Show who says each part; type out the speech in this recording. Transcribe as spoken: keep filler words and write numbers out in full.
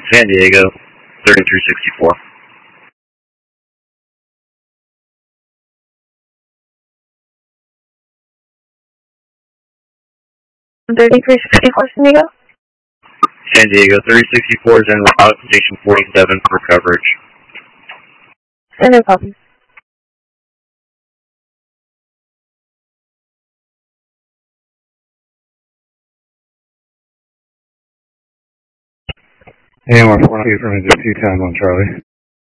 Speaker 1: San Diego, thirty-three sixty-four.
Speaker 2: thirty-three sixty-four, San Diego?
Speaker 1: San Diego, thirty sixty-four is en route to station forty-seven for coverage.
Speaker 2: Send in copy.
Speaker 3: A M R four ninety from T time on Charlie.